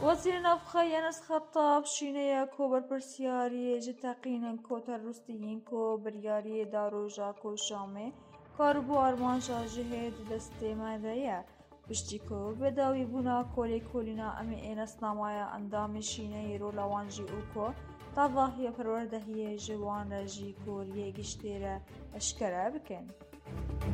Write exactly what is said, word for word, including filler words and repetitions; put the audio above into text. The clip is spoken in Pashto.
وەزیر نەفخە یەنس خەتاب شینەیە کۆبەرپرسیاریە ji teqînên koterrûstiyên ku biryariyê Darojja ku Şamê karibû armanca jihê di destê me de ye, piştî ku bêdawîbûna kolêkolîna em ê nasnamaya endamê şîneyê rola wan jî û ku davahiya perwerdehiyê ji wan re jî Sûriyê giştî re eşkere bikin.